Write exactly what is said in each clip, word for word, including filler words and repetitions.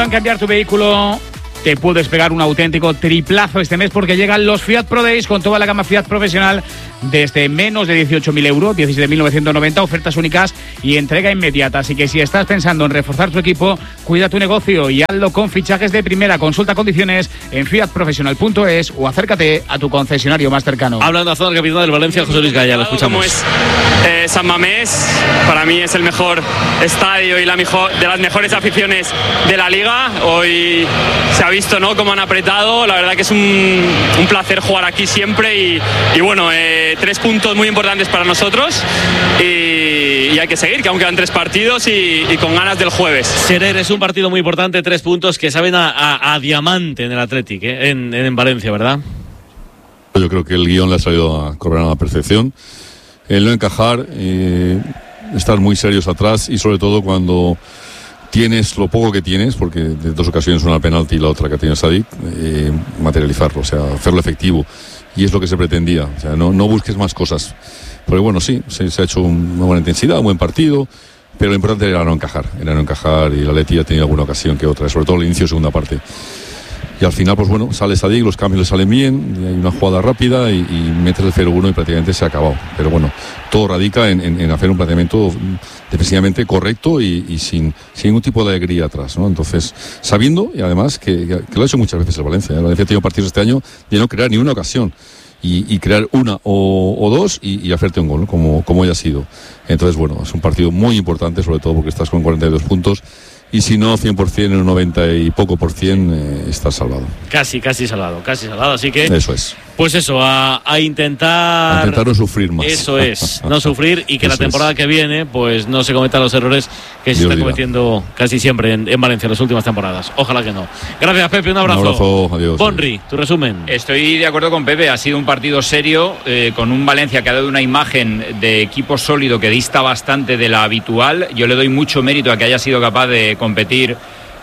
en cambiar tu vehículo, te puedes pegar un auténtico triplazo este mes porque llegan los Fiat Pro Days con toda la gama Fiat profesional desde menos de dieciocho mil euros, diecisiete mil novecientos noventa, ofertas únicas y entrega inmediata. Así que si estás pensando en reforzar tu equipo, cuida tu negocio y hazlo con fichajes de primera. Consulta condiciones en fiat profesional punto es o acércate a tu concesionario más cercano. Hablando de zona capitán del Valencia, José Luis Gaya, lo escuchamos. Es, eh, San Mamés, para mí es el mejor estadio y la mejor, de las mejores aficiones de la liga. Hoy se ha visto, ¿no?, cómo han apretado. La verdad que es un, un placer jugar aquí siempre y, y bueno, eh, tres puntos muy importantes para nosotros y, y hay que seguir, que aún quedan tres partidos y, y con ganas del jueves. Serer, es un partido muy importante, tres puntos que saben a, a, a diamante en el Athletic, ¿eh? en, en Valencia, ¿verdad? Yo creo que el guión le ha salido a cobrar a la perfección. El no encajar, eh, estar muy serios atrás y sobre todo cuando tienes lo poco que tienes, porque de dos ocasiones, una penalti y la otra que tiene Sadik, eh, materializarlo, o sea, hacerlo efectivo. Y es lo que se pretendía, o sea, no, no busques más cosas. Porque bueno, sí, se, se ha hecho una buena intensidad, un buen partido, pero lo importante era no encajar, era no encajar y el Atleti ha tenido alguna ocasión que otra, sobre todo el inicio de segunda parte. Y al final, pues bueno, sale Sadik, los cambios le salen bien, y hay una jugada rápida y, y metes el cero uno y prácticamente se ha acabado. Pero bueno, todo radica en, en, en hacer un planteamiento defensivamente correcto y, y sin, sin ningún tipo de alegría atrás, ¿no? Entonces, sabiendo, y además, que, que lo ha hecho muchas veces el Valencia, ¿eh? El Valencia ha tenido partidos este año de no crear ni una ocasión y, y crear una o, o dos y, y hacerte un gol, ¿no? como, como haya sido. Entonces, bueno, es un partido muy importante, sobre todo porque estás con cuarenta y dos puntos. Y si no, cien por ciento, en un noventa y poco por cien, eh, estás salvado. Casi, casi salvado, casi salvado. Así que. Eso es. Pues eso, a, a intentar. A intentar no sufrir más. Eso es, no sufrir y que Eso la temporada es. que viene, pues no se cometan los errores que se Dios están diga. cometiendo casi siempre en, en Valencia en las últimas temporadas. Ojalá que no. Gracias, Pepe, un abrazo. Un abrazo, adiós. Bonri, tu resumen. Estoy de acuerdo con Pepe, ha sido un partido serio, eh, con un Valencia que ha dado una imagen de equipo sólido que dista bastante de la habitual. Yo le doy mucho mérito a que haya sido capaz de competir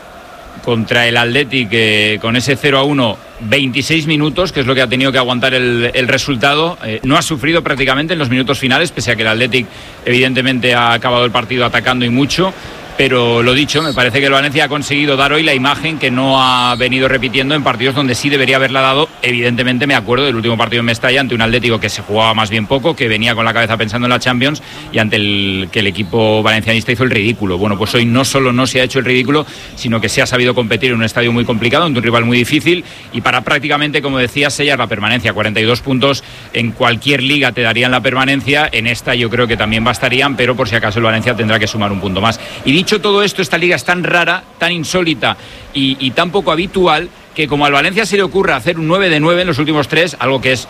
contra el Athletic eh, con ese cero a uno, veintiséis minutos, que es lo que ha tenido que aguantar el, el resultado. Eh, no ha sufrido prácticamente en los minutos finales, pese a que el Athletic evidentemente ha acabado el partido atacando y mucho. Pero lo dicho, me parece que el Valencia ha conseguido dar hoy la imagen que no ha venido repitiendo en partidos donde sí debería haberla dado. Evidentemente me acuerdo del último partido en Mestalla ante un Atlético que se jugaba más bien poco, que venía con la cabeza pensando en la Champions y ante el que el equipo valencianista hizo el ridículo. Bueno, pues hoy no solo no se ha hecho el ridículo, sino que se ha sabido competir en un estadio muy complicado, ante un rival muy difícil y para prácticamente, como decía, sellar la permanencia. cuarenta y dos puntos en cualquier liga te darían la permanencia, en esta yo creo que también bastarían, pero por si acaso el Valencia tendrá que sumar un punto más. Y dicho Dicho todo esto, esta liga es tan rara, tan insólita y, y tan poco habitual que como al Valencia se le ocurra hacer un nueve de nueve en los últimos tres, algo que es,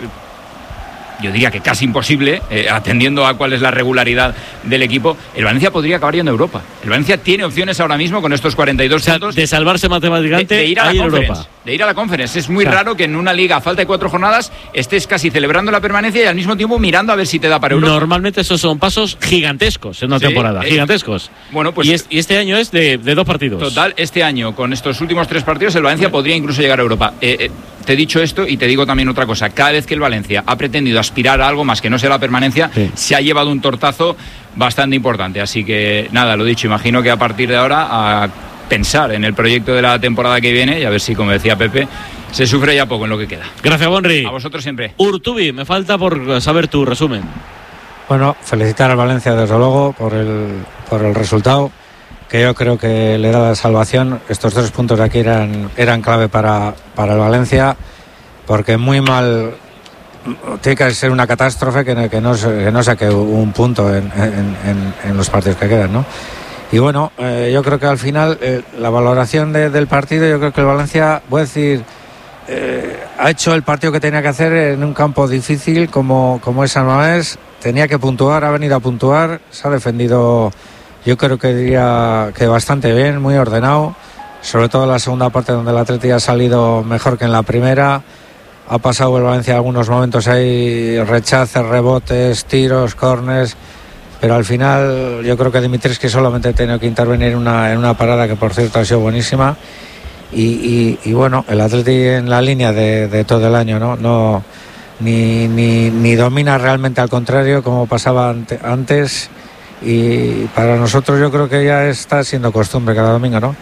yo diría que casi imposible, eh, atendiendo a cuál es la regularidad del equipo, el Valencia podría acabar yendo a Europa. El Valencia tiene opciones ahora mismo con estos cuarenta y dos O sea, puntos de salvarse matemáticamente de, de ir a la a ir a Conference, Europa. de ir a la Conference. Es muy O sea, raro que en una liga a falta de cuatro jornadas estés casi celebrando la permanencia y al mismo tiempo mirando a ver si te da para Europa. Normalmente esos son pasos gigantescos en una Sí, temporada, eh, gigantescos. Bueno, pues y, es, y este año es de, de dos partidos. Total, este año, con estos últimos tres partidos, el Valencia podría incluso llegar a Europa. Eh, eh, te he dicho esto y te digo también otra cosa. Cada vez que el Valencia ha pretendido aspirar a algo más que no sea la permanencia, Sí. se ha llevado un tortazo bastante importante. Así que, nada, lo dicho, imagino que a partir de ahora a pensar en el proyecto de la temporada que viene y a ver si, como decía Pepe, se sufre ya poco en lo que queda. Gracias, Bonri. A vosotros siempre. Urtubi, me falta por saber tu resumen. Bueno, felicitar al Valencia desde luego por el, por el resultado, que yo creo que le da la salvación. Estos tres puntos de aquí eran, eran clave para, para el Valencia, porque muy mal, tiene que ser una catástrofe que, que, no, que no saque un punto en, en, en, en los partidos que quedan, ¿no? Y bueno, eh, yo creo que al final eh, la valoración de, del partido, yo creo que el Valencia, voy a decir, eh, ha hecho el partido que tenía que hacer en un campo difícil como, como es San Mamés. Tenía que puntuar, ha venido a puntuar, se ha defendido, yo creo que diría que bastante bien, muy ordenado, sobre todo en la segunda parte donde el Atleti ha salido mejor que en la primera. Ha pasado el Valencia algunos momentos ahí, rechaces, rebotes, tiros, córners, pero al final yo creo que Dimitrescu solamente ha tenido que intervenir en una, en una parada que por cierto ha sido buenísima y, y, y bueno, el Atleti en la línea de, de todo el año, ¿no? no ni, ni, ni domina realmente, al contrario, como pasaba ante, antes y para nosotros yo creo que ya está siendo costumbre cada domingo, ¿no?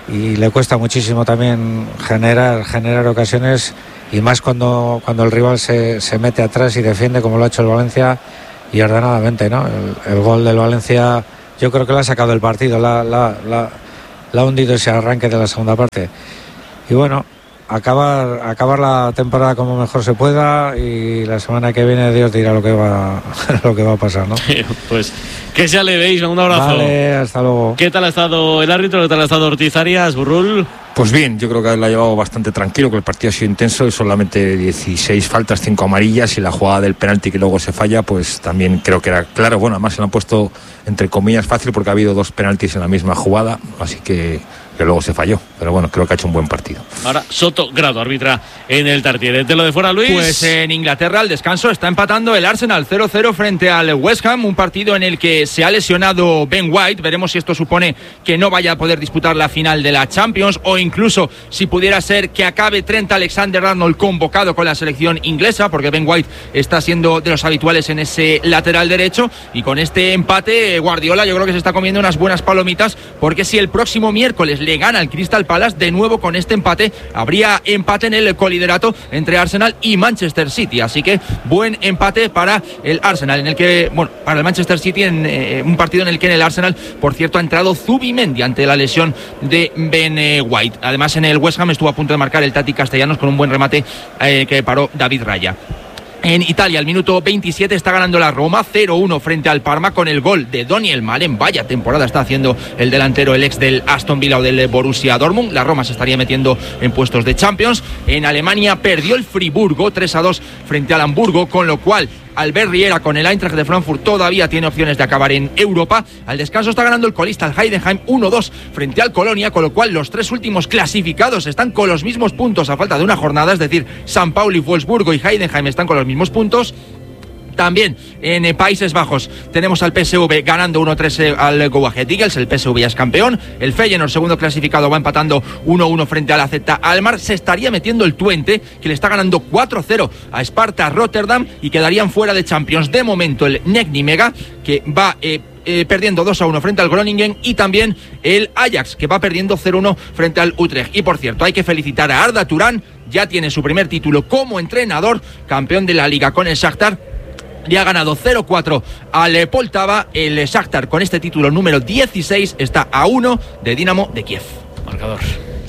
y le cuesta muchísimo también generar, generar ocasiones, y más cuando, cuando el rival se, se mete atrás y defiende como lo ha hecho el Valencia y ordenadamente, ¿no? El, el gol del Valencia yo creo que lo ha sacado del partido, la, la, la, la ha hundido ese arranque de la segunda parte. Y bueno, acabar acabar la temporada como mejor se pueda, y la semana que viene Dios dirá lo que va lo que va a pasar, ¿no? Pues que ya le veis, un abrazo. Vale, hasta luego. ¿Qué tal ha estado el árbitro? ¿Qué tal ha estado Ortiz Arias, Burrul? Pues bien, yo creo que lo ha llevado bastante tranquilo, que el partido ha sido intenso y solamente dieciséis faltas, cinco amarillas, y la jugada del penalti que luego se falla, pues también creo que era claro. Bueno, además se lo han puesto entre comillas fácil porque ha habido dos penaltis en la misma jugada, así que que luego se falló, pero bueno, creo que ha hecho un buen partido. Ahora Soto Grado arbitra en el Tartiere. De lo de fuera, Luis. Pues en Inglaterra al descanso está empatando el Arsenal cero cero frente al West Ham, un partido en el que se ha lesionado Ben White. Veremos si esto supone que no vaya a poder disputar la final de la Champions, o incluso si pudiera ser que acabe Trent Alexander-Arnold convocado con la selección inglesa, porque Ben White está siendo de los habituales en ese lateral derecho. Y con este empate, Guardiola yo creo que se está comiendo unas buenas palomitas, porque si el próximo miércoles le gana al Crystal Palace, de nuevo con este empate habría empate en el coliderato entre Arsenal y Manchester City, así que buen empate para el Arsenal, en el que, bueno, para el Manchester City, en eh, un partido en el que en el Arsenal, por cierto, ha entrado Zubimendi ante la lesión de Ben eh, White. Además, en el West Ham estuvo a punto de marcar el Tati Castellanos con un buen remate eh, que paró David Raya. En Italia, al minuto veintisiete, está ganando la Roma cero uno frente al Parma con el gol de Daniel Malen. Vaya temporada está haciendo el delantero, el ex del Aston Villa o del Borussia Dortmund. La Roma se estaría metiendo en puestos de Champions. En Alemania perdió el Friburgo tres a dos frente al Hamburgo, con lo cual Albert Riera con el Eintracht de Frankfurt todavía tiene opciones de acabar en Europa. Al descanso está ganando el colista, el Heidenheim, uno dos frente al Colonia, con lo cual los tres últimos clasificados están con los mismos puntos a falta de una jornada, es decir, San Pauli, Wolfsburgo y Heidenheim están con los mismos puntos. También en eh, Países Bajos tenemos al P S V ganando uno tres eh, al Go Ahead Eagles. El P S V ya es campeón. El Feyenoord, segundo clasificado, va empatando uno uno frente a la Z Almar. Se estaría metiendo el Twente, que le está ganando cuatro cero a Sparta Rotterdam, y quedarían fuera de Champions de momento el N E C Nimega, que va eh, eh, perdiendo dos a uno frente al Groningen, y también el Ajax, que va perdiendo cero uno frente al Utrecht. Y por cierto, hay que felicitar a Arda Turán, ya tiene su primer título como entrenador, campeón de la Liga con el Shakhtar. Le ha ganado cero cuatro al Poltava. El Shakhtar, con este título número dieciséis, está a uno de Dinamo de Kiev. Marcador.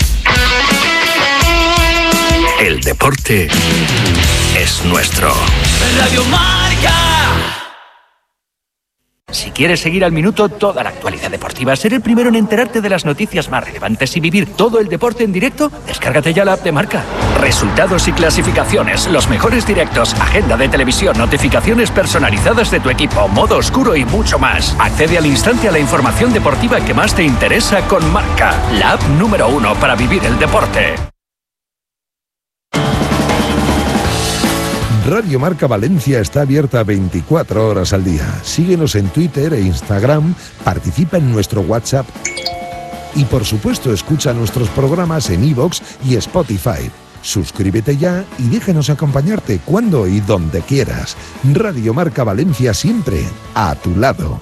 El deporte es nuestro. Radio Marca. Si quieres seguir al minuto toda la actualidad deportiva, ser el primero en enterarte de las noticias más relevantes y vivir todo el deporte en directo, descárgate ya la app de Marca. Resultados y clasificaciones, los mejores directos, agenda de televisión, notificaciones personalizadas de tu equipo, modo oscuro y mucho más. Accede al instante a la información deportiva que más te interesa con Marca, la app número uno para vivir el deporte. Radio Marca Valencia está abierta veinticuatro horas al día. Síguenos en Twitter e Instagram, participa en nuestro WhatsApp y, por supuesto, escucha nuestros programas en iVoox y Spotify. Suscríbete ya y déjanos acompañarte cuando y donde quieras. Radio Marca Valencia, siempre a tu lado.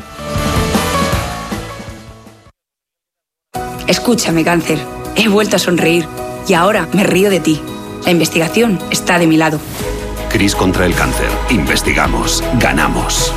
Escúchame, cáncer. He vuelto a sonreír y ahora me río de ti. La investigación está de mi lado. Cris contra el cáncer. Investigamos. Ganamos.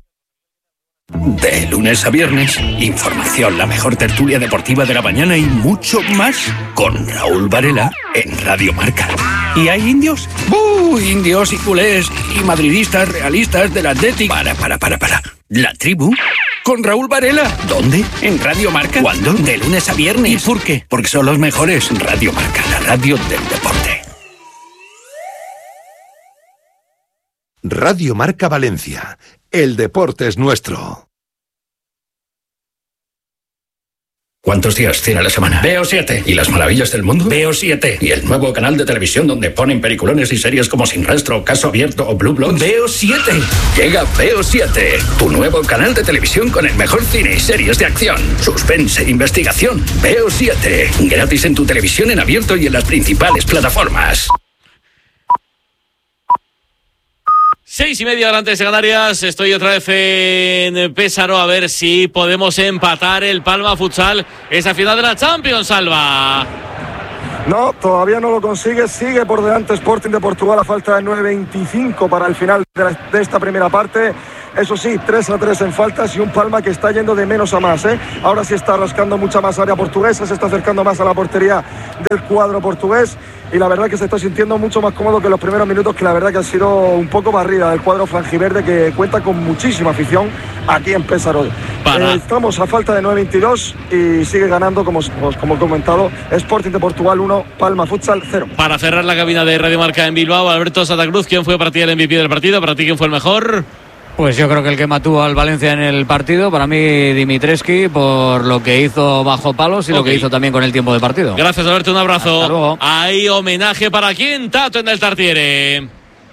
De lunes a viernes, información, la mejor tertulia deportiva de la mañana y mucho más con Raúl Varela en Radio Marca. ¿Y hay indios? ¡Uh! Indios y culés y madridistas realistas del Atlético. Para, para, para, para. ¿La tribu? Con Raúl Varela. ¿Dónde? En Radio Marca. ¿Cuándo? De lunes a viernes. ¿Y por qué? Porque son los mejores. Radio Marca, la radio del deporte. Radio Marca Valencia. El deporte es nuestro. ¿Cuántos días tiene la semana? Veo siete. ¿Y las maravillas del mundo? Veo siete. ¿Y el nuevo canal de televisión donde ponen peliculones y series como Sin Rastro, Caso Abierto o Blue Bloods? Veo siete. Llega Veo siete, tu nuevo canal de televisión con el mejor cine y series de acción, suspense e investigación. Veo siete. Gratis en tu televisión en abierto y en las principales plataformas. Seis y media delante de Canarias, estoy otra vez en Pésaro a ver si podemos empatar el Palma Futsal, esa final de la Champions, Alba. No, todavía no lo consigue, sigue por delante Sporting de Portugal a falta de nueve veinticinco para el final de, la, de esta primera parte. Eso sí, tres a tres en faltas y un Palma que está yendo de menos a más, ¿eh? Ahora sí está rascando mucha más área portuguesa, se está acercando más a la portería del cuadro portugués y la verdad que se está sintiendo mucho más cómodo que los primeros minutos, que la verdad que ha sido un poco barrida del cuadro franjiverde, que cuenta con muchísima afición aquí en Pésaro. Eh, estamos a falta de nueve veintidós y sigue ganando, como, como he comentado, Sporting de Portugal uno, Palma Futsal cero. Para cerrar la cabina de Radio Marca en Bilbao, Alberto Santa Cruz, ¿quién fue para ti el M V P del partido? ¿Para ti quién fue el mejor? Pues yo creo que el que mató al Valencia en el partido, para mí Dimitrescu, por lo que hizo bajo palos y okay. lo que hizo también con el tiempo de partido. Gracias, Alberto, un abrazo. Hasta luego. Hay homenaje para quién, Tato, en el Tartiere.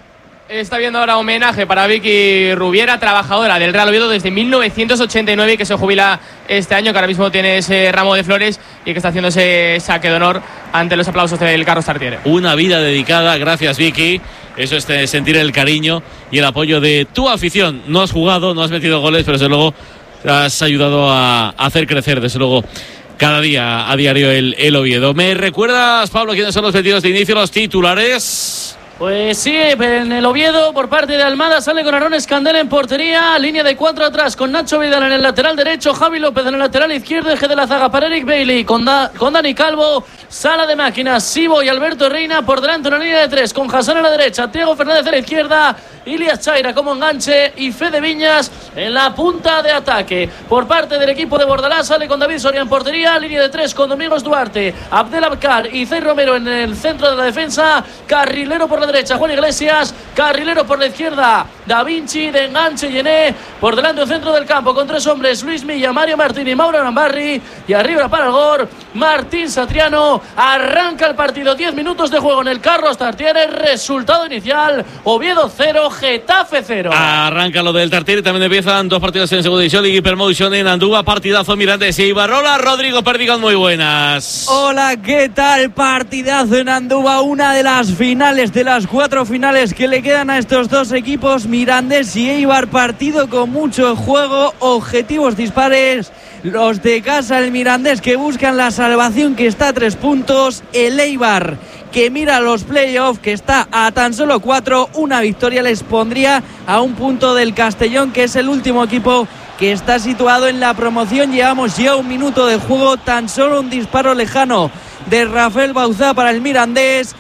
Está viendo ahora homenaje para Vicky Rubiera, trabajadora del Real Oviedo desde mil novecientos ochenta y nueve, que se jubila este año, que ahora mismo tiene ese ramo de flores y que está haciendo ese saque de honor ante los aplausos del Carlos Tartiere. Una vida dedicada, gracias Vicky. Eso es sentir el cariño y el apoyo de tu afición. No has jugado, no has metido goles, pero desde luego has ayudado a hacer crecer, desde luego, cada día a diario el, el Oviedo. ¿Me recuerdas, Pablo, quiénes son los metidos de inicio, los titulares? Pues sí, en el Oviedo, por parte de Almada, sale con Aarón Escandel en portería, línea de cuatro atrás, con Nacho Vidal en el lateral derecho, Javi López en el lateral izquierdo, eje de la zaga para Eric Bailey, con, da, con Dani Calvo, sala de máquinas, Sibo y Alberto Reina, por delante una línea de tres, con Hassan a la derecha, Thiago Fernández a la izquierda, Ilias Chaira como enganche y Fede Viñas en la punta de ataque. Por parte del equipo de Bordalás, sale con David Soria en portería, línea de tres con Domingos Duarte, Abdel Abkar y Zey Romero en el centro de la defensa, carrilero por la derecha Juan Iglesias, carrilero por la izquierda Da Vinci, de enganche Yené, por delante el centro del campo con tres hombres, Luis Milla, Mario Martín y Mauro Arambarri, y arriba para el gol Martín Satriano. Arranca el partido, diez minutos de juego en el Carlos Tartiere, resultado inicial Oviedo cero, Getafe cero. Arranca lo del Tartiere, también empiezan dos partidos en segunda división, Liga Hipermotion en Andúa, partidazo Mirandes y Ibarrola. Rodrigo Perdigón, muy buenas. Hola, ¿qué tal? Partidazo en Andúa, una de las finales, de las cuatro finales que le quedan a estos dos equipos, Mirandés y Eibar, partido con mucho juego, objetivos dispares, los de casa, el Mirandés que buscan la salvación, que está a tres puntos, el Eibar que mira los playoffs, que está a tan solo cuatro, una victoria les pondría a un punto del Castellón, que es el último equipo que está situado en la promoción. Llevamos ya un minuto de juego, tan solo un disparo lejano de Rafael Bauzá para el Mirandés.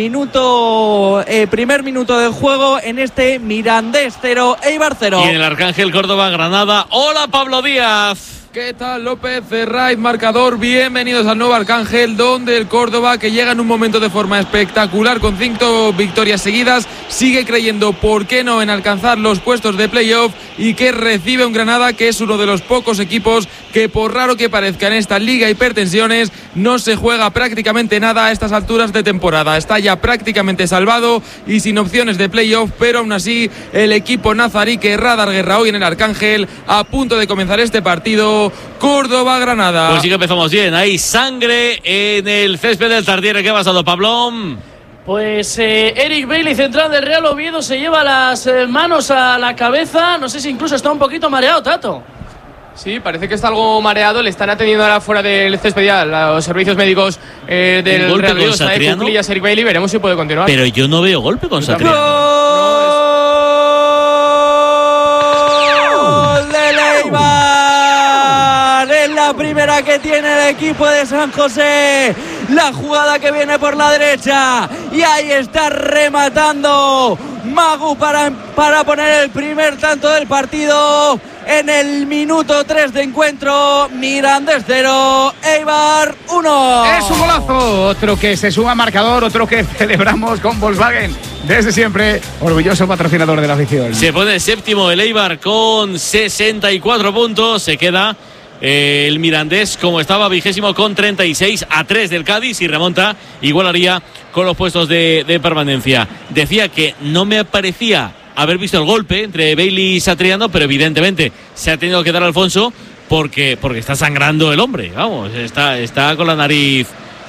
Minuto, eh, primer minuto de juego en este Mirandés cero, Eibar cero. Y en el Arcángel Córdoba Granada, hola Pablo Díaz. ¿Qué tal, López? Cerraiz, marcador. Bienvenidos al nuevo Arcángel, donde el Córdoba, que llega en un momento de forma espectacular con cinco victorias seguidas, sigue creyendo, ¿por qué no?, en alcanzar los puestos de playoff, y que recibe un Granada que es uno de los pocos equipos que, por raro que parezca en esta Liga Hipertensiones, no se juega prácticamente nada a estas alturas de temporada. Está ya prácticamente salvado y sin opciones de playoff, pero aún así el equipo nazarí, que Radar Guerra hoy en el Arcángel, a punto de comenzar este partido. Córdoba-Granada. Pues sí que empezamos bien. Hay sangre en el césped del Tartiere. ¿Qué ha pasado, Pablo? Pues eh, Eric Bailey, central del Real Oviedo, se lleva las eh, manos a la cabeza. No sé si incluso está un poquito mareado, Tato. Sí, parece que está algo mareado. Le están atendiendo ahora fuera del césped ya los servicios médicos eh, del Real Oviedo. Está de cuclillas Eric Bailey. Veremos si puede continuar. Pero yo no veo golpe con Satriano. ¡Gol del Eibar! La primera que tiene el equipo de San José, la jugada que viene por la derecha, y ahí está rematando Magu para, para poner el primer tanto del partido en el minuto tres de encuentro. Mirandés cero, Eibar uno. Es un golazo, otro que se suma marcador, otro que celebramos con Volkswagen. Desde siempre, orgulloso patrocinador de la afición. Se pone séptimo el Eibar con sesenta y cuatro puntos, se queda Eh, el Mirandés, como estaba vigésimo, con treinta y seis, a tres del Cádiz, y remonta, igualaría con los puestos de, de permanencia. Decía que no me parecía haber visto el golpe entre Bailey y Satriano, pero evidentemente se ha tenido que dar Alfonso porque, porque está sangrando el hombre, vamos, está, está con la nariz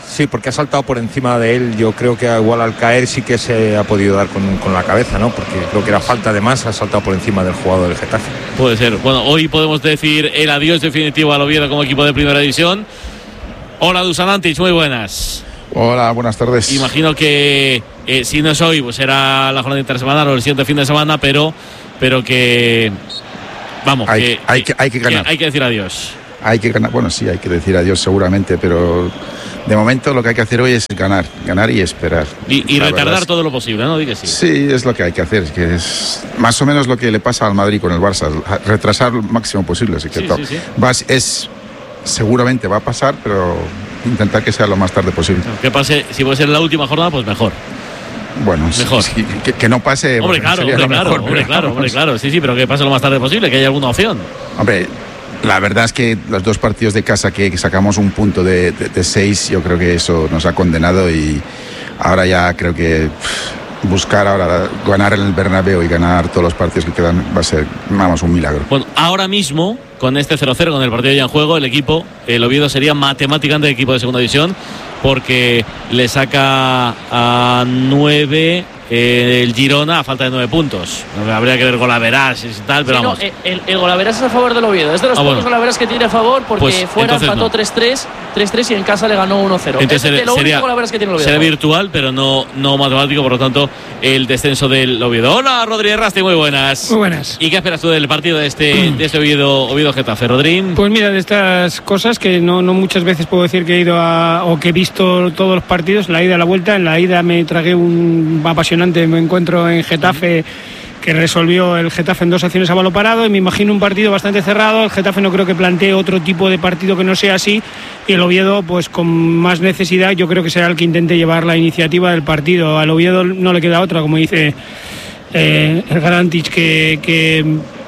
Sí, porque ha saltado por encima de él. Yo creo que igual al caer sí que se ha podido dar con, con la cabeza, ¿no? Porque creo que era falta de más, ha saltado por encima del jugador del Getafe. Puede ser. Bueno, hoy podemos decir el adiós definitivo al Oviedo como equipo de primera división. Hola, Dusan Antic, muy buenas. Hola, buenas tardes. Imagino que eh, si no es hoy, pues será la jornada intersemanal o el siguiente fin de semana, pero, pero que vamos, hay que, hay que, hay que ganar. Que hay que decir adiós. Hay que ganar, bueno, sí, hay que decir adiós seguramente, pero de momento lo que hay que hacer hoy es ganar, ganar y esperar. Y, y retardar es, todo lo posible, ¿no? Di que sí. Sí, es lo que hay que hacer, que es más o menos lo que le pasa al Madrid con el Barça, retrasar lo máximo posible. Así que sí, todo, sí, sí. Vas, es, seguramente va a pasar, pero intentar que sea lo más tarde posible. Que pase, si puede ser la última jornada, pues mejor. Bueno, mejor. Sí, que, que no pase. Hombre, claro, hombre, claro, mejor, hombre, pero, claro, hombre, claro, sí, sí, pero que pase lo más tarde posible, que haya alguna opción. Hombre, la verdad es que los dos partidos de casa que sacamos un punto de, de, de seis, yo creo que eso nos ha condenado y ahora ya creo que pff, buscar ahora ganar en el Bernabéu y ganar todos los partidos que quedan va a ser, vamos, un milagro. Bueno, ahora mismo, con este cero cero, con el partido ya en juego, el equipo, el Oviedo sería matemáticamente el equipo de segunda división porque le saca a nueve eh, el Girona a falta de nueve puntos. Habría que ver golaveras y tal, pero sí, vamos. No, el, el golaveras es a favor del Oviedo. Es de los ah, pocos bueno. golaveras que tiene a favor porque Pues, fuera empató no. tres tres, tres tres y en casa le ganó uno cero. Entonces es de lo sería, único golaveras que tiene el Oviedo. será virtual, pero no, no matemático, por lo tanto, el descenso del Oviedo. Hola, Rodríguez Rasti, muy buenas. Muy buenas. ¿Y qué esperas tú del partido de este, de este Oviedo, Oviedo Getafe, Rodrín? Pues mira, de estas cosas que no, no muchas veces puedo decir que he ido a, o que he visto todos los partidos, la ida, la vuelta. En la ida me tragué un apasionante me encuentro en Getafe, que resolvió el Getafe en dos acciones a balón parado, y me imagino un partido bastante cerrado. El Getafe no creo que plantee otro tipo de partido que no sea así, y el Oviedo pues con más necesidad yo creo que será el que intente llevar la iniciativa del partido. Al Oviedo no le queda otra, como dice eh, el Garantic, que, que,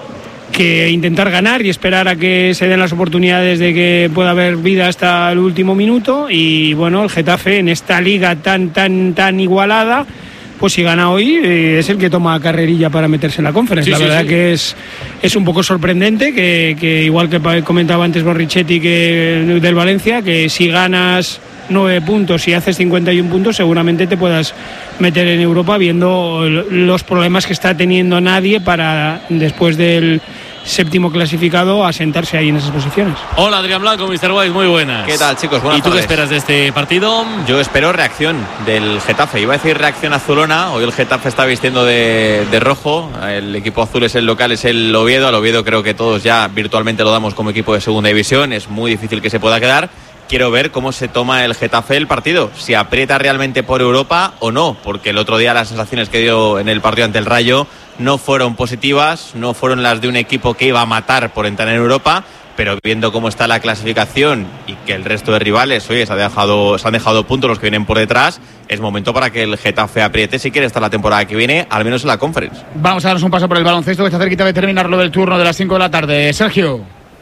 que intentar ganar y esperar a que se den las oportunidades de que pueda haber vida hasta el último minuto. Y bueno, el Getafe en esta liga tan tan tan igualada, pues si gana hoy eh, es el que toma carrerilla para meterse en la Conference. Sí, la sí, verdad sí. que es, es un poco sorprendente que, que igual que comentaba antes Borrichetti que del Valencia, que si ganas nueve puntos y haces cincuenta y un puntos seguramente te puedas meter en Europa, viendo los problemas que está teniendo nadie para después del séptimo clasificado asentarse ahí en esas posiciones. Hola, Adrián Blanco, mister White, muy buenas. ¿Qué tal, chicos? Buenas ¿Y tú tardes. qué esperas de este partido? Yo espero reacción del Getafe. Iba a decir reacción azulona. Hoy el Getafe está vistiendo de, de rojo. El equipo azul es el local, es el Oviedo. Al Oviedo creo que todos ya virtualmente lo damos como equipo de segunda división. Es muy difícil que se pueda quedar. Quiero ver cómo se toma el Getafe el partido, si aprieta realmente por Europa o no, porque el otro día las sensaciones que dio en el partido ante el Rayo no fueron positivas, no fueron las de un equipo que iba a matar por entrar en Europa, pero viendo cómo está la clasificación y que el resto de rivales, oye, se, ha dejado, se han dejado puntos los que vienen por detrás, es momento para que el Getafe apriete si quiere estar la temporada que viene, al menos en la Conference. Vamos a darnos un paso por el baloncesto, que está cerquita de terminar lo del turno de las cinco de la tarde. Sergio.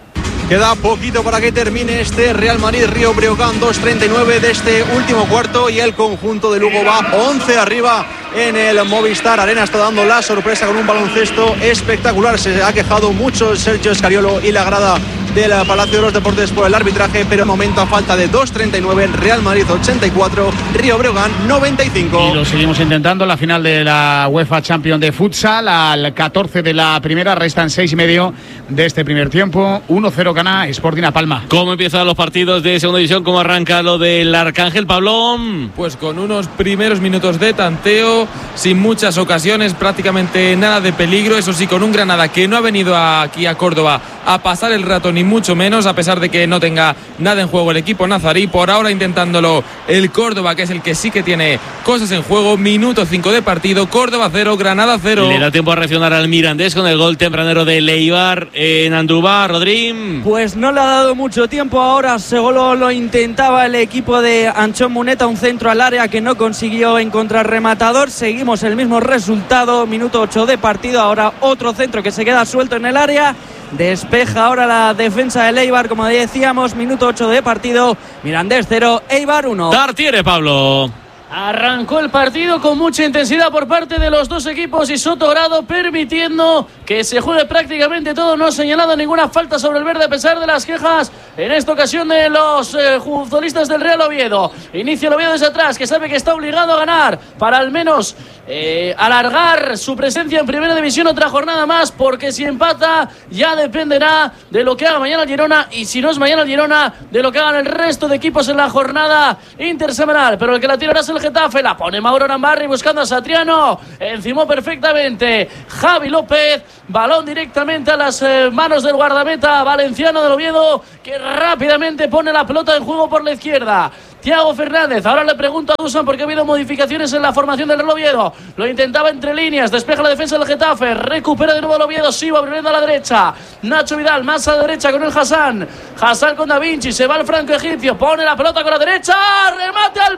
Queda poquito para que termine este Real Madrid Río Breogán, dos treinta y nueve de este último cuarto, y el conjunto de Lugo va once arriba en el Movistar Arena. Está dando la sorpresa con un baloncesto espectacular. Se ha quejado mucho Sergio Escariolo y la grada del Palacio de los Deportes por el arbitraje, pero de momento a falta de dos treinta y nueve, Real Madrid ochenta y cuatro, Río Breogán noventa y cinco. Y lo seguimos intentando. La final de la UEFA Champions de Futsal, al catorce de la primera, restan seis y medio de este primer tiempo. uno cero gana Sporting a Palma. ¿Cómo empiezan los partidos de segunda división? ¿Cómo arranca lo del Arcángel, Pablo? Pues con unos primeros minutos de tanteo, sin muchas ocasiones, prácticamente nada de peligro. Eso sí, con un Granada que no ha venido aquí a Córdoba a pasar el rato, ni mucho menos, a pesar de que no tenga nada en juego el equipo nazarí. Por ahora intentándolo el Córdoba, que es el que sí que tiene cosas en juego. Minuto cinco de partido, Córdoba cero, Granada cero. Le da tiempo a reaccionar al Mirandés con el gol tempranero de Leibar en Andúba, Rodrín. Pues no le ha dado mucho tiempo. Ahora solo lo intentaba el equipo de Anchón Muneta, un centro al área que no consiguió encontrar rematador. Seguimos el mismo resultado, minuto ocho de partido. Ahora otro centro que se queda suelto en el área. Despeja ahora la defensa del Eibar, como decíamos, minuto ocho de partido. Mirandés cero, Eibar uno. Tartiere, Pablo. Arrancó el partido con mucha intensidad por parte de los dos equipos y Sotogrado permitiendo que se juegue prácticamente todo. No ha señalado ninguna falta sobre el verde a pesar de las quejas en esta ocasión de los eh, futbolistas del Real Oviedo. Inicia el Oviedo desde atrás, que sabe que está obligado a ganar para al menos eh, alargar su presencia en Primera División otra jornada más, porque si empata ya dependerá de lo que haga mañana el Girona, y si no es mañana el Girona, de lo que hagan el resto de equipos en la jornada intersemanal. Pero el que la tira ahora es el Getafe, la pone Mauro Arambarri buscando a Satriano, encimó perfectamente Javi López, balón directamente a las eh, manos del guardameta valenciano del Oviedo, que rápidamente pone la pelota en juego por la izquierda. Thiago Fernández, ahora le pregunto a Dusan porque ha habido modificaciones en la formación del Real Oviedo. Lo intentaba entre líneas, despeja la defensa del Getafe, recupera de nuevo el Oviedo, Sivo abriendo a la derecha, Nacho Vidal más a la derecha con el Hassan, Hassan con Da Vinci, se va el franco egipcio, pone la pelota con la derecha, remate al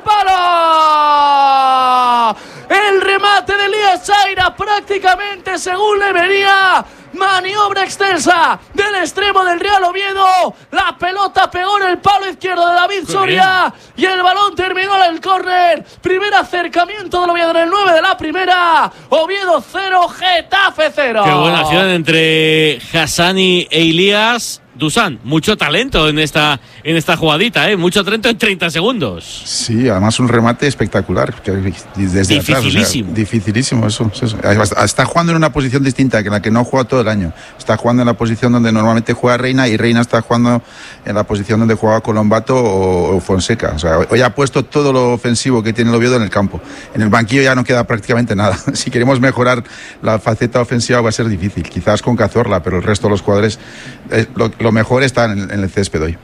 palo, el remate de Elías Chaira prácticamente según le venía. Maniobra extensa del extremo del Real Oviedo. La pelota pegó en el palo izquierdo de David Soria y el balón terminó en el córner. Primer acercamiento del Oviedo en el nueve de la primera. Oviedo cero, Getafe cero. Qué buena acción entre Hassani e Elías. Dusan, mucho talento en esta en esta jugadita, ¿eh? Mucho talento en treinta segundos. Sí, además un remate espectacular. Desde dificilísimo. Atrás, o sea, dificilísimo, eso, eso. Está jugando en una posición distinta que la que no ha jugado todo el año. Está jugando en la posición donde normalmente juega Reina, y Reina está jugando en la posición donde jugaba Colombato o, o Fonseca. O sea, hoy ha puesto todo lo ofensivo que tiene el Oviedo en el campo. En el banquillo ya no queda prácticamente nada. Si queremos mejorar la faceta ofensiva va a ser difícil. Quizás con Cazorla, pero el resto de los jugadores... Eh, lo, lo mejor está en, en el césped hoy.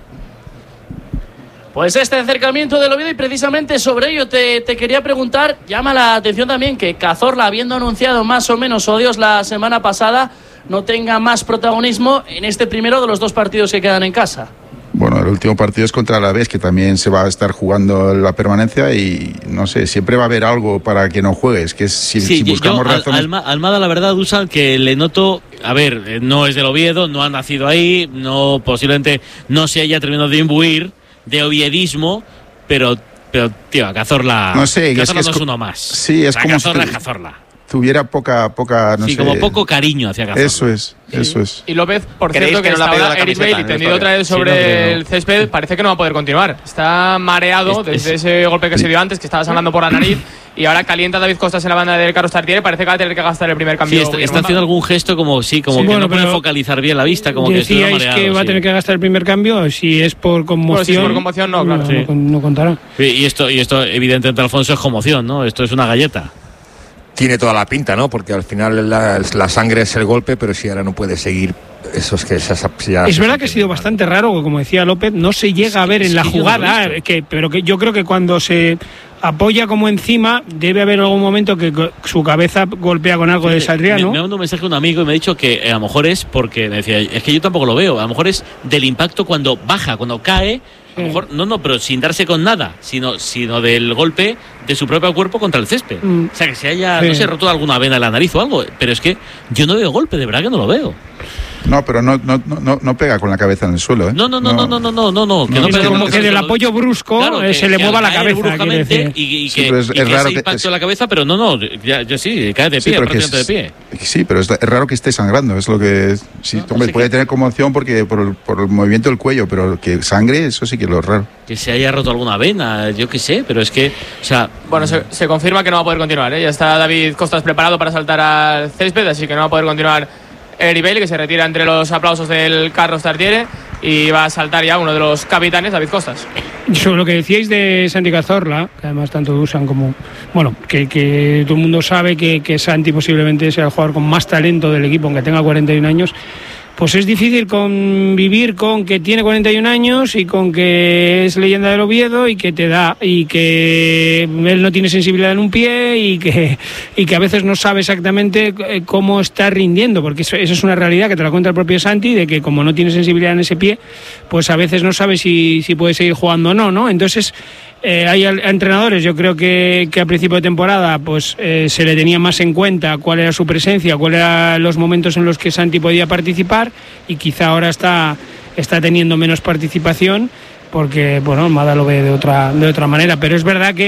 Pues este acercamiento del Oviedo, y precisamente sobre ello te, te quería preguntar. Llama la atención también que Cazorla, habiendo anunciado más o menos odios la semana pasada, no tenga más protagonismo en este primero de los dos partidos que quedan en casa. Bueno, el último partido es contra la Alavés, que también se va a estar jugando la permanencia, y no sé, siempre va a haber algo para que no juegues, que es, si, sí, si buscamos yo, razones... Alma, Almada, la verdad, Dusan, que le noto, a ver, no es del Oviedo, no ha nacido ahí, no posiblemente no se haya terminado de imbuir de oviedismo, pero, pero tío, a Cazorla, no sé, Cazorla es, no es, es uno más. Sí, es a como Cazorla si es Cazorla. Tuviera poca, poca, no sí, sé. como poco cariño hacia Cazorla. Eso es, sí. Eso es. Y López, por cierto, que, que no está ahora Eric Bailey tendido otra vez sobre sí, no, el césped, parece que no va a poder continuar. Está mareado es, desde es, ese golpe que sí. se dio antes, que estaba sangrando por la nariz, y ahora calienta David Costas en la banda del Carlos Tartiere. Parece que va a tener que gastar el primer cambio. Sí, está, está haciendo algún gesto como sí, como sí, que bueno, no puede focalizar bien la vista, como que decíais mareado, que va a tener sí. que gastar el primer cambio. Si es por conmoción, bueno, si es por conmoción no, claro. No, sí. no, no contará. Sí, y esto, y esto evidentemente, Alfonso, es conmoción, ¿no? Esto es una galleta. Tiene toda la pinta, ¿no? Porque al final la, la sangre es el golpe, pero si ahora no puede seguir, eso es que esas, ya es verdad que ha sido bastante raro, como decía López, no se llega es que, a ver en la jugada, no que, pero que yo creo que cuando se apoya como encima, debe haber algún momento que su cabeza golpea con algo sí, de Satriano. Me, me mandó un mensaje a un amigo y me ha dicho que a lo mejor es porque, me decía, es que yo tampoco lo veo, a lo mejor es del impacto cuando baja, cuando cae. A lo mejor, no, no, pero sin darse con nada, sino, sino del golpe de su propio cuerpo contra el césped. Mm. O sea, que se haya, sí. no sé, roto alguna vena en la nariz o algo, pero es que yo no veo golpe, de verdad que no lo veo. No, pero no, no, no, no pega con la cabeza en el suelo, ¿eh? No, no, no, no, no, no, no, no, no, que no, no pega como que del apoyo brusco claro, eh, que, se le mueva la cabeza bruscamente y, y sí, que, es, y es que raro ese que impacto es, en la cabeza, pero no, no, ya, ya sí, cae de pie, sí, prácticamente es, de pie. Sí, pero es, es raro que esté sangrando, es lo que sí, no, hombre, no puede que... tener conmoción porque por el, por el movimiento del cuello, pero que sangre, eso sí que es lo raro. Que se haya roto alguna vena, yo qué sé, pero es que, o sea, bueno, se, se confirma que no va a poder continuar, ¿eh? Ya está David Costas preparado para saltar al césped, así que no va a poder continuar Eric Bailey, que se retira entre los aplausos del Carlos Tartiere, y va a saltar ya uno de los capitanes, David Costas. Sobre lo que decíais de Santi Cazorla, que además tanto Dusan como... Bueno, que, que todo el mundo sabe que, que Santi posiblemente sea el jugador con más talento del equipo, aunque tenga cuarenta y un años, pues es difícil convivir con que tiene cuarenta y un años y con que es leyenda del Oviedo y que te da, y que él no tiene sensibilidad en un pie y que, y que a veces no sabe exactamente cómo está rindiendo, porque eso, eso es una realidad que te la cuenta el propio Santi, de que como no tiene sensibilidad en ese pie, pues a veces no sabe si, si puede seguir jugando o no, ¿no? Entonces... Eh, hay entrenadores, yo creo que, que a principio de temporada pues eh, se le tenía más en cuenta cuál era su presencia, cuáles eran los momentos en los que Santi podía participar, y quizá ahora está, está teniendo menos participación porque, bueno, Almada lo ve de otra, de otra manera, pero es verdad que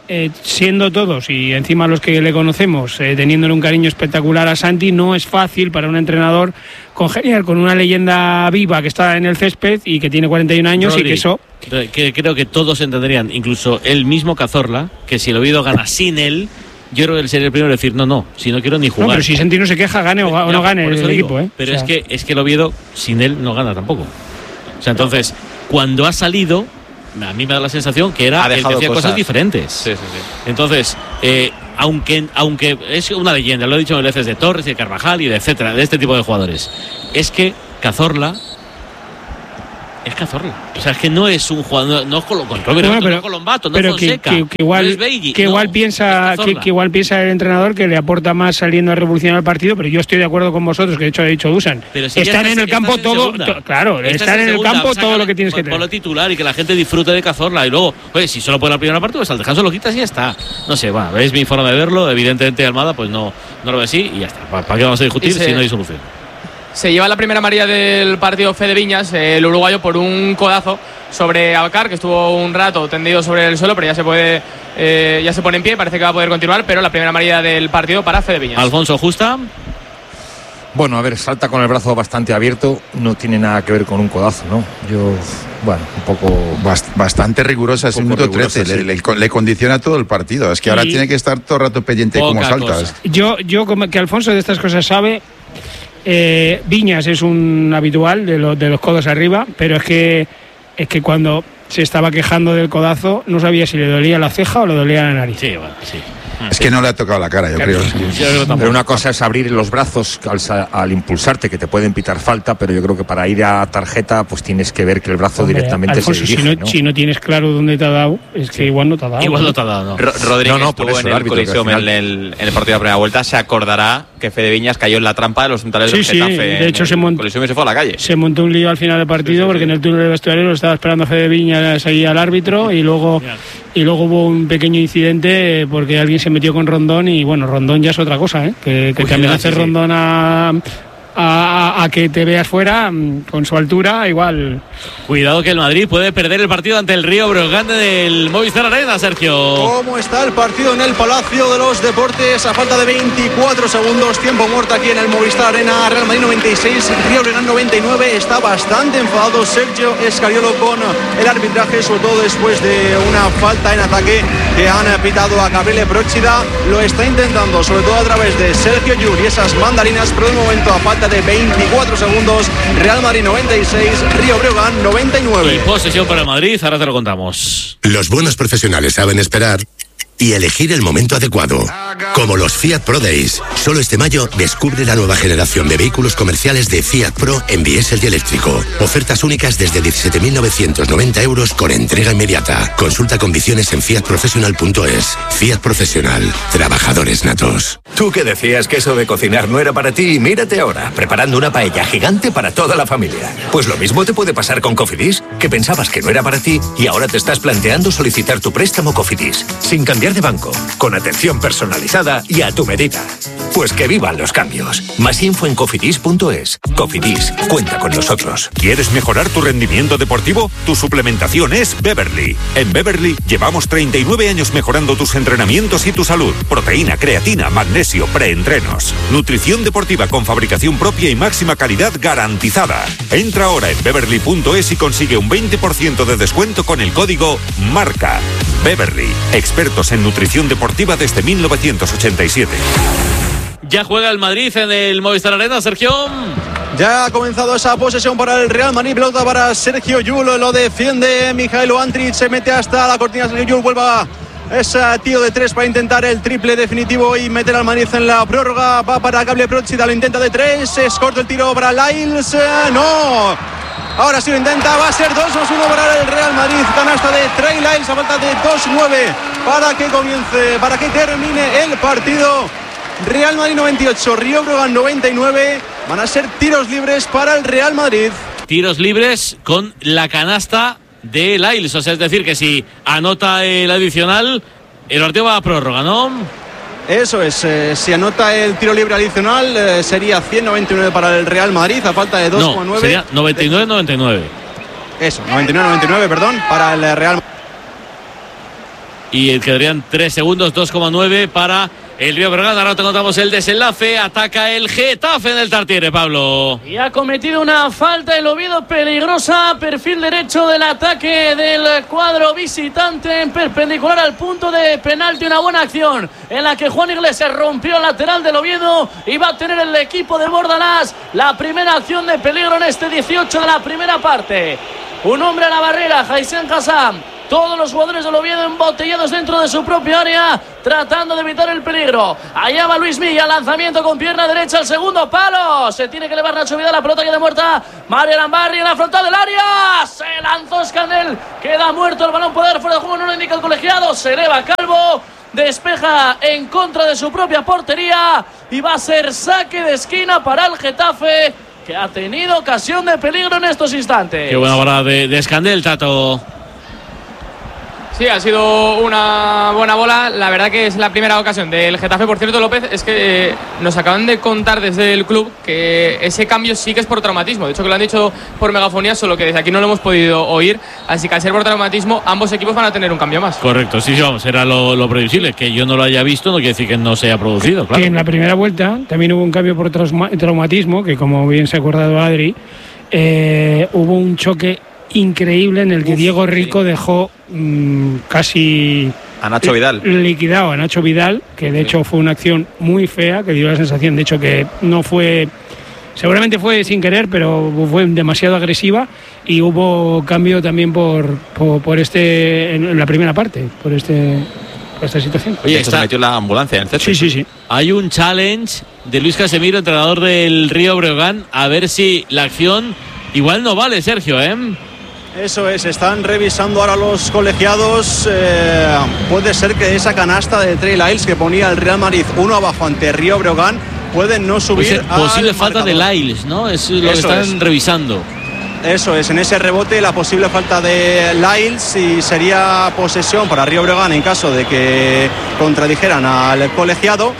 eh, siendo todos y encima los que le conocemos, eh, teniéndole un cariño espectacular a Santi, no es fácil para un entrenador congeniar con una leyenda viva que está en el césped y que tiene cuarenta y un años. Rodri, y que eso... Que creo que todos entenderían, incluso el mismo Cazorla, que si el Oviedo gana sin él, yo creo que él sería el primero en decir, no, no, si no quiero ni jugar. No, pero si Santi no se queja, gane o, o no gane el digo, equipo. ¿eh? Pero o sea... es, que, es que el Oviedo sin él no gana tampoco. O sea, entonces, cuando ha salido, a mí me da la sensación que era el que hacía cosas, cosas diferentes. Sí, sí, sí. Entonces, eh, aunque, aunque es una leyenda, lo he dicho mil veces, de Torres, de Carvajal y de etcétera, de este tipo de jugadores, es que Cazorla es Cazorla. O sea, es que no es un jugador, no es Colombato, bueno, no es Colombato, no pero es Fonseca, que, que, que igual, no es Beigi, que igual no, piensa que, que igual piensa el entrenador que le aporta más saliendo a revolucionar el partido, pero yo estoy de acuerdo con vosotros, que de hecho ha dicho Dusan. Si están estás, en el campo en todo, to, claro, estás están en, en segunda, el campo sácale, todo lo que tienes que tener. Por lo titular y que la gente disfrute de Cazorla y luego, oye, si solo puede la primera parte, pues al descanso lo quitas y ya está. No sé, bueno, es mi forma de verlo, evidentemente Almada pues no, no lo ve así y ya está. ¿Para, para qué vamos a discutir se, si no hay solución? Se lleva la primera amarilla del partido Fede Viñas, el uruguayo, por un codazo sobre Abakar, que estuvo un rato tendido sobre el suelo, pero ya se puede eh, ya se pone en pie, parece que va a poder continuar, pero la primera amarilla del partido para Fede Viñas. Alfonso, justa. Bueno, a ver, salta con el brazo bastante abierto, no tiene nada que ver con un codazo, ¿no? Yo, bueno, un poco... Bast, bastante rigurosa, es un minuto trece, sí. le, le, le condiciona todo el partido, es que ahora y tiene que estar todo el rato pendiente de cómo saltas. Yo, yo como que Alfonso de estas cosas sabe, eh, Viñas es un habitual de, lo, de los codos arriba, pero es que, es que cuando se estaba quejando del codazo, no sabía si le dolía la ceja o le dolía la nariz. Sí, bueno, sí. Es que no le ha tocado la cara, yo creo. Pero una cosa es abrir los brazos al, al impulsarte, que te pueden pitar falta, pero yo creo que para ir a tarjeta pues tienes que ver que el brazo Hombre, directamente Alfonso, se dirige, si no, ¿no? si no tienes claro dónde te ha dado, es que igual no te ha dado. Igual no te ha dado, ¿no? Ro Rodríguez no, no, estuvo eso, en el, el Coliseum final... en, el, en el partido de la primera vuelta, se acordará que Fede Viñas cayó en la trampa de los centrales sí, del Getafe. Sí, de hecho se montó, Coliseum y se fue a la calle. Se montó un lío al final del partido sí, sí, porque sí. en el túnel de vestuario lo estaba esperando a Fede Viñas ahí al árbitro y luego... Yeah. Y luego hubo un pequeño incidente porque alguien se metió con Rondón y bueno, Rondón ya es otra cosa, ¿eh? Que, que Uy, también hace sí, Rondón a, a, a, a que te veas fuera con su altura, igual. Cuidado que el Madrid puede perder el partido ante el Río Breogán del Movistar Arena, Sergio. ¿Cómo está el partido en el Palacio de los Deportes? A falta de veinticuatro segundos, tiempo muerto aquí en el Movistar Arena. Real Madrid noventa y seis, Río Breogán noventa y nueve. Está bastante enfadado Sergio Escariolo con el arbitraje, sobre todo después de una falta en ataque que han pitado a Gabriele Procida. Lo está intentando, sobre todo a través de Sergio Llull y esas mandarinas, pero de momento a falta de veinticuatro segundos, Real Madrid noventa y seis, Río Breogán noventa y nueve. Y posesión para el Madrid, ahora te lo contamos. Los buenos profesionales saben esperar y elegir el momento adecuado. Como los Fiat Pro Days. Solo este mayo descubre la nueva generación de vehículos comerciales de Fiat Pro en diésel y eléctrico. Ofertas únicas desde diecisiete mil novecientos noventa euros con entrega inmediata. Consulta condiciones en fiat professional punto es. Fiat Profesional. Trabajadores natos. Tú que decías que eso de cocinar no era para ti, mírate ahora, preparando una paella gigante para toda la familia. Pues lo mismo te puede pasar con Cofidis, que pensabas que no era para ti y ahora te estás planteando solicitar tu préstamo Cofidis, sin cambiar de banco, con atención personalizada y a tu medida. Pues que vivan los cambios. Más info en cofidis punto es. Cofidis, cuenta con nosotros. ¿Quieres mejorar tu rendimiento deportivo? Tu suplementación es Beverly. En Beverly llevamos treinta y nueve años mejorando tus entrenamientos y tu salud. Proteína, creatina, magnesio, preentrenos. Nutrición deportiva con fabricación propia y máxima calidad garantizada. Entra ahora en beverly punto es y consigue un veinte por ciento de descuento con el código MARCA. Beverly, expertos en nutrición deportiva desde mil novecientos ochenta y siete. Ya juega el Madrid en el Movistar Arena, Sergio. Ya ha comenzado esa posesión para el Real Madrid, pelota para Sergio Llull, lo defiende Mijailo Antric, se mete hasta la cortina, Sergio Llull vuelve a ese tiro de tres para intentar el triple definitivo y meter al Madrid en la prórroga. Va para Gabriele Procida, lo intenta de tres, es corto el tiro para Lyles, no. Ahora sí lo intenta, va a ser dos más uno para el Real Madrid. Canasta de Trey Lyles a falta de dos nueve para que comience, para que termine el partido. Real Madrid noventa y ocho, Río Breogán noventa y nueve. Van a ser tiros libres para el Real Madrid. Tiros libres con la canasta de Lyles. O sea, es decir, que si anota el adicional, el partido va a prórroga, ¿no? Eso es, eh, si anota el tiro libre adicional eh, sería ciento noventa y nueve para el Real Madrid a falta de dos coma nueve. No, sería noventa y nueve noventa y nueve. Eso, noventa y nueve noventa y nueve, perdón, para el Real Madrid. y quedarían tres segundos, dos coma nueve para el Río Breogán. Ahora te contamos el desenlace. Ataca el Getafe en el Tartiere, Pablo. Y ha cometido una falta el Oviedo peligrosa, perfil derecho del ataque del cuadro visitante, en perpendicular al punto de penalti. Una buena acción en la que Juan Iglesias rompió el lateral del Oviedo y va a tener el equipo de Bordalás la primera acción de peligro en este dieciocho de la primera parte. Un hombre a la barrera, Jaisen Hassam. Todos los jugadores del Oviedo embotellados dentro de su propia área, tratando de evitar el peligro. Allá va Luis Milla, lanzamiento con pierna derecha al segundo palo. Se tiene que elevar Nacho Vidal, la pelota queda muerta. Mario Arambarri en la frontal del área. Se lanzó Escandel, queda muerto el balón, puede dar fuera de juego, no lo indica el colegiado. Se eleva Calvo, despeja en contra de su propia portería y va a ser saque de esquina para el Getafe, que ha tenido ocasión de peligro en estos instantes. Qué buena bola de, de Escandel, Tato. Sí, ha sido una buena bola. La verdad que es la primera ocasión del Getafe. Por cierto, López, es que eh, nos acaban de contar desde el club que ese cambio sí que es por traumatismo. De hecho, que lo han dicho por megafonía, solo que desde aquí no lo hemos podido oír. Así que al ser por traumatismo, ambos equipos van a tener un cambio más. Correcto, sí, sí, vamos, era lo, lo previsible. Que yo no lo haya visto no quiere decir que no se haya producido, claro. Que en la primera vuelta también hubo un cambio por trauma, traumatismo, que como bien se ha acordado Adri, eh, hubo un choque increíble en el que Uf, Diego Rico sí. dejó mmm, casi a Nacho Vidal liquidado a Nacho Vidal, que de sí. hecho fue una acción muy fea, que dio la sensación de hecho que no fue, seguramente fue sin querer, pero fue demasiado agresiva, y hubo cambio también por por, por este en la primera parte, por este por esta situación. Oye, esto se metió la ambulancia en el césped. Sí, sí, sí. Hay un challenge de Luis Casemiro, entrenador del Río Breogán, a ver si la acción igual no vale, Sergio, ¿eh? Eso es, están revisando ahora los colegiados. Eh, puede ser que esa canasta de Trey Lyles que ponía el Real Madrid uno abajo ante Río Breogán puede no subir. Pues posible falta de Lyles, ¿no? Es lo Eso que están es. revisando. Eso es, en ese rebote la posible falta de Lyles, y sería posesión para Río Breogán en caso de que contradijeran al colegiado.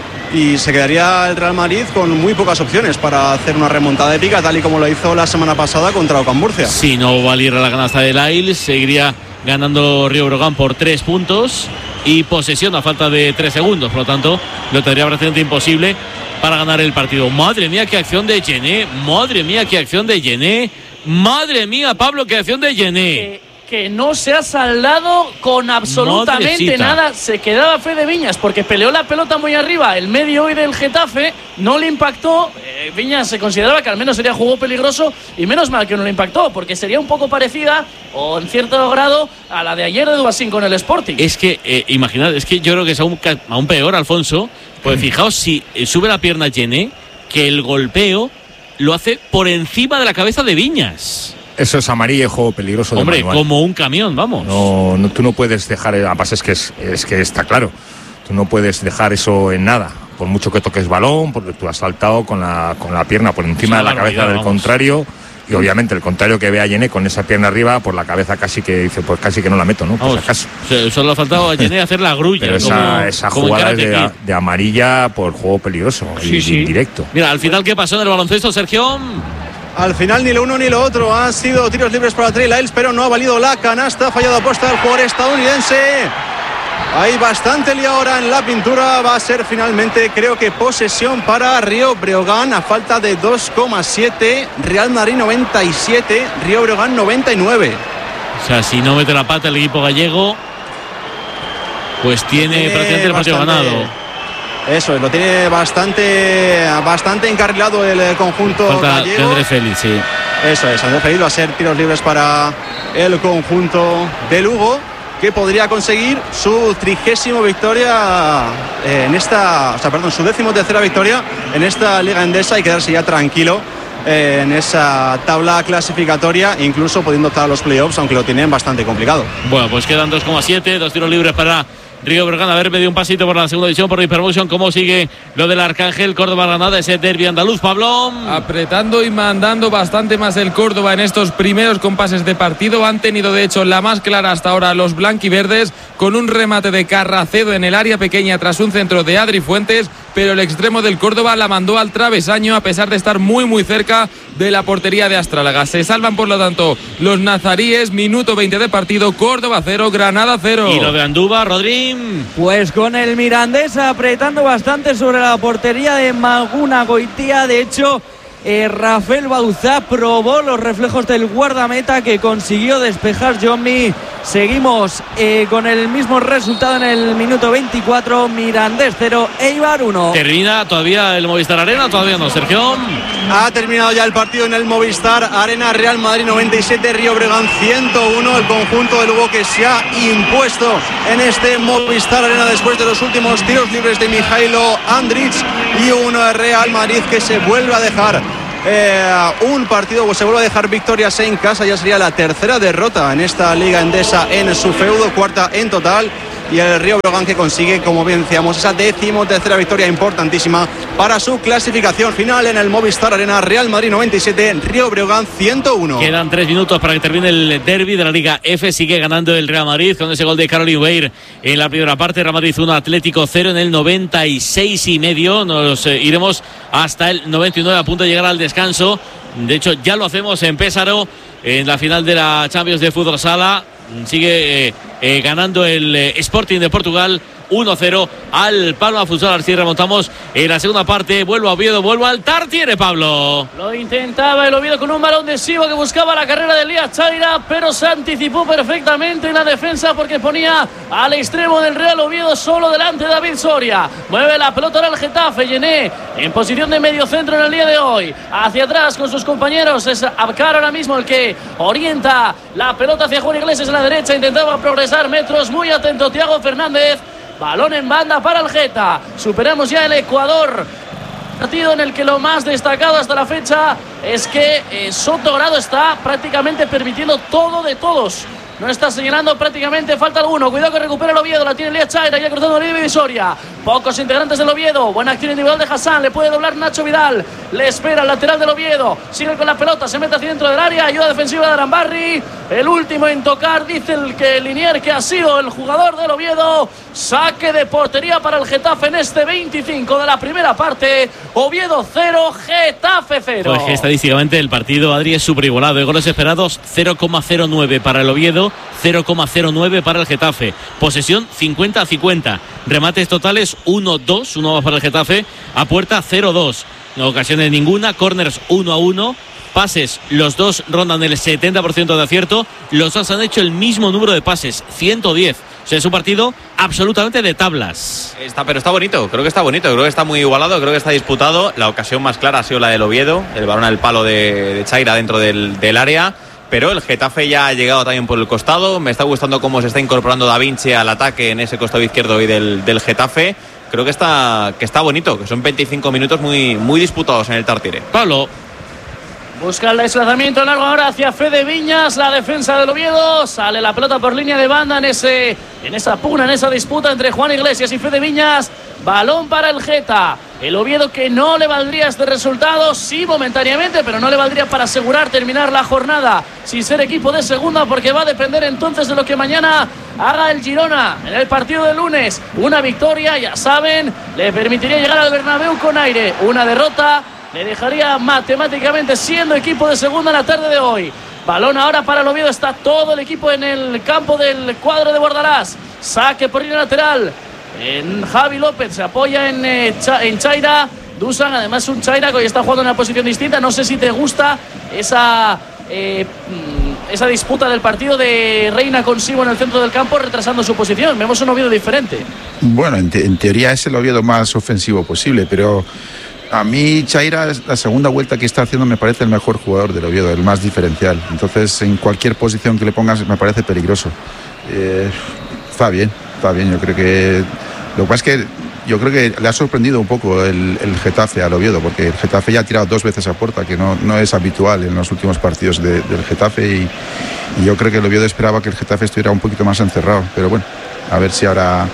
Y se quedaría el Real Madrid con muy pocas opciones para hacer una remontada épica, tal y como lo hizo la semana pasada contra Ocam Murcia. Si no valiera la canasta de Lyles, seguiría ganando Río Breogán por tres puntos y posesión a falta de tres segundos. Por lo tanto, lo tendría prácticamente imposible para ganar el partido. Madre mía, qué acción de Yené. Madre mía, qué acción de Yené. Madre mía, Pablo, qué acción de Yené. Eh. Que no se ha saldado con absolutamente Madrecita. nada. Se quedaba Fede Viñas porque peleó la pelota muy arriba. El medio hoy del Getafe no le impactó. eh, Viñas se consideraba que al menos sería juego peligroso, y menos mal que no le impactó, porque sería un poco parecida, o en cierto grado, a la de ayer de Dubasín con el Sporting. Es que, eh, imaginad, es que yo creo que es aún, aún peor, Alfonso. Pues fijaos, si eh, sube la pierna Yené, que el golpeo lo hace por encima de la cabeza de Viñas. Eso es amarilla y juego peligroso de Hombre, manual. como un camión, vamos. No, no, tú no puedes dejar, además es que es, es que está claro, tú no puedes dejar eso en nada, por mucho que toques balón, porque tú has saltado con la, con la pierna por encima de la cabeza del contrario, y obviamente el contrario que ve a Yené con esa pierna arriba, por la cabeza casi que dice, pues casi que no la meto, ¿no? Por si acaso. Solo ha faltado a Yené hacer la grulla. Pero esa, como, esa como jugada es de, de amarilla por juego peligroso, sí, y, sí. directo. Mira, al final, ¿qué pasó en el baloncesto, Sergio? Al final ni lo uno ni lo otro, han sido tiros libres para Trey Lyles, pero no ha valido la canasta, ha fallado apuesta del jugador estadounidense. Hay bastante lío ahora en la pintura, va a ser finalmente, creo que posesión para Río Breogán a falta de dos coma siete, Real Madrid noventa y siete, Río Breogán noventa y nueve. O sea, si no mete la pata el equipo gallego, pues tiene, tiene prácticamente el partido ganado. Eso es, lo tiene bastante bastante encarrilado el conjunto Falta gallego. de André Félix, sí. Eso es, André Félix va a ser tiros libres para el conjunto de Lugo, que podría conseguir su trigésimo victoria en esta, o sea, perdón, su décimo tercera victoria en esta Liga Endesa y quedarse ya tranquilo en esa tabla clasificatoria, incluso pudiendo optar a los playoffs, aunque lo tienen bastante complicado. Bueno, pues quedan dos coma siete, dos tiros libres para Río Breogán. A ver, me dio un pasito por la segunda división por Hypermotion. ¿Cómo sigue lo del Arcángel? Córdoba Granada, ese derbi andaluz, Pablo. Apretando y mandando bastante más el Córdoba en estos primeros compases de partido. Han tenido, de hecho, la más clara hasta ahora los blanquiverdes, con un remate de Carracedo en el área pequeña tras un centro de Adri Fuentes, pero el extremo del Córdoba la mandó al travesaño a pesar de estar muy muy cerca de la portería de Astrálaga. Se salvan por lo tanto los nazaríes. Minuto veinte de partido. Córdoba cero, Granada cero. Y lo de Andúba, Rodrín. Pues con el Mirandés apretando bastante sobre la portería de Maguna Goitía. De hecho, eh, Rafael Bauzá probó los reflejos del guardameta que consiguió despejar Johnny. Seguimos eh, con el mismo resultado en el minuto veinticuatro. Mirandés cero, Eibar uno. ¿Termina todavía el Movistar Arena? Todavía no, Sergio. Ha terminado ya el partido en el Movistar Arena. Real Madrid noventa y siete, Río Breogán ciento uno. El conjunto de Lugo que se ha impuesto en este Movistar Arena después de los últimos tiros libres de Mijailo Andrić, y un Real Madrid que se vuelve a dejar Eh, un partido, pues se vuelve a dejar victorias en casa. Ya sería la tercera derrota en esta Liga Endesa en su feudo, cuarta en total. Y el Río Breogán que consigue, como bien decíamos, esa decimotercera victoria importantísima para su clasificación final en el Movistar Arena. Real Madrid noventa y siete, Río Breogán ciento uno. Quedan tres minutos para que termine el derbi de la Liga F. Sigue ganando el Real Madrid con ese gol de Caroline Weir en la primera parte. Real Madrid uno, Atlético cero en el noventa y seis y medio. Nos eh, iremos hasta el noventa y nueve a punto de llegar al descanso. De hecho, ya lo hacemos en Pésaro en la final de la Champions de Fútbol Sala. Sigue eh, eh, ganando el eh, Sporting de Portugal uno cero al Palma Futsal. Así remontamos en la segunda parte. Vuelvo a Oviedo, vuelvo al Tartiere, Pablo. Lo intentaba el Oviedo con un balón de Sivo que buscaba la carrera de Elías Chaira, pero se anticipó perfectamente en la defensa porque ponía al extremo del Real Oviedo solo delante de David Soria. Mueve la pelota ahora el Getafe. Llené en posición de medio centro en el día de hoy. Hacia atrás con sus compañeros. Es Abkar ahora mismo el que orienta la pelota hacia Juan Iglesias en la derecha. Intentaba progresar metros. Muy atento Thiago Fernández. Balón en banda para el Geta. Superamos ya el Ecuador. Partido en el que lo más destacado hasta la fecha es que eh, Sotogrado está prácticamente permitiendo todo de todos. No está señalando prácticamente falta alguno. Cuidado que recupera el Oviedo. La tiene Elías Chaira ya cruzando la línea divisoria. Pocos integrantes del Oviedo. Buena acción individual de Hassan. Le puede doblar Nacho Vidal. Le espera el lateral del Oviedo. Sigue con la pelota. Se mete hacia dentro del área. Ayuda defensiva de Arambarri. El último en tocar. Dice el que Linier que ha sido el jugador del Oviedo. Saque de portería para el Getafe en este veinticinco de la primera parte. Oviedo cero, Getafe cero. Pues que estadísticamente el partido, Adri, es súper igualado. De goles esperados cero coma cero nueve para el Oviedo, cero coma cero nueve para el Getafe. Posesión cincuenta a cincuenta. Remates totales uno dos, uno más para el Getafe. A puerta cero dos. No ocasiones ninguna. Corners uno a uno. Pases, los dos rondan el setenta por ciento de acierto. Los dos han hecho el mismo número de pases, ciento diez. O sea, es un partido absolutamente de tablas. Está, pero está bonito, creo que está bonito, creo que está muy igualado, creo que está disputado. La ocasión más clara ha sido la del Oviedo, el balón al palo de, de Chaira dentro del, del área. Pero el Getafe ya ha llegado también por el costado. Me está gustando cómo se está incorporando Da Vinci al ataque en ese costado izquierdo hoy del, del Getafe. Creo que está, que está bonito, que son veinticinco minutos muy, muy disputados en el Tartiere. Pablo. Busca el desplazamiento largo ahora hacia Fede Viñas, la defensa del Oviedo. Sale la pelota por línea de banda en ese, en esa pugna, en esa disputa entre Juan Iglesias y Fede Viñas. Balón para el Geta. El Oviedo que no le valdría este resultado, sí momentáneamente, pero no le valdría para asegurar terminar la jornada sin ser equipo de segunda, porque va a depender entonces de lo que mañana haga el Girona en el partido de lunes. Una victoria, ya saben, le permitiría llegar al Bernabéu con aire. Una derrota le dejaría matemáticamente siendo equipo de segunda en la tarde de hoy. Balón ahora para el Oviedo. Está todo el equipo en el campo del cuadro de Bordalás. Saque por línea lateral. En Javi López se apoya en, eh, Cha, en Chaira. Dusan, además un Chaira que hoy está jugando en una posición distinta. No sé si te gusta esa, eh, esa disputa del partido de Reina consigo en el centro del campo, retrasando su posición. Vemos un Oviedo diferente. Bueno, en, te, en teoría es el Oviedo más ofensivo posible, pero a mí Chaira, la segunda vuelta que está haciendo, me parece el mejor jugador del Oviedo, el más diferencial. Entonces, en cualquier posición que le pongas me parece peligroso. Eh, está bien, está bien. Yo creo que lo que pasa es que yo creo que le ha sorprendido un poco el, el Getafe al Oviedo, porque el Getafe ya ha tirado dos veces a puerta, que no, no es habitual en los últimos partidos de, del Getafe, y, y yo creo que el Oviedo esperaba que el Getafe estuviera un poquito más encerrado, pero bueno, a ver si ahora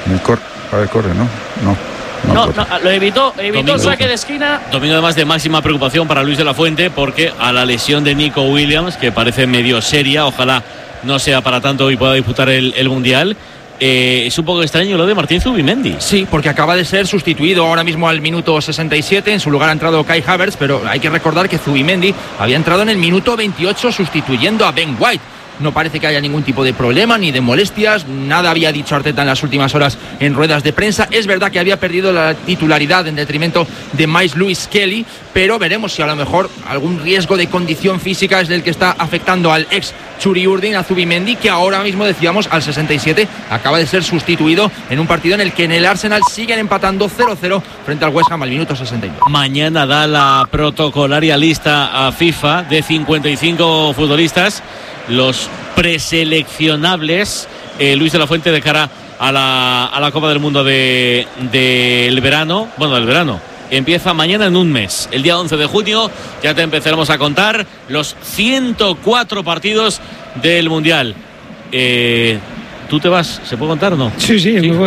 El cor a ver, corre, ¿no? No. No, no, no, lo evitó, evitó el saque de esquina. Domingo además de máxima preocupación para Luis de la Fuente, porque a la lesión de Nico Williams, que parece medio seria, ojalá no sea para tanto y pueda disputar el, el Mundial. Eh, es un poco extraño lo de Martín Zubimendi. Sí, porque acaba de ser sustituido ahora mismo al minuto sesenta y siete. En su lugar ha entrado Kai Havertz, pero hay que recordar que Zubimendi había entrado en el minuto veintiocho sustituyendo a Ben White. No parece que haya ningún tipo de problema ni de molestias. Nada había dicho Arteta en las últimas horas en ruedas de prensa. Es verdad que había perdido la titularidad en detrimento de Maes Lewis Kelly, pero veremos si a lo mejor algún riesgo de condición física es el que está afectando al ex Churi Urdin, a Zubimendi, que ahora mismo decíamos al sesenta y siete acaba de ser sustituido en un partido en el que en el Arsenal siguen empatando cero cero frente al West Ham al minuto sesenta y nueve. Mañana da la protocolaria lista a FIFA de cincuenta y cinco futbolistas, los preseleccionables, eh, Luis de la Fuente, de cara a la, a la Copa del Mundo de, del verano. Bueno, del verano. Empieza mañana en un mes, el día once de junio. Ya te empezaremos a contar los ciento cuatro partidos del Mundial. Eh, ¿Tú te vas? ¿Se puede contar o no? Sí, sí, ¿Sí? me voy.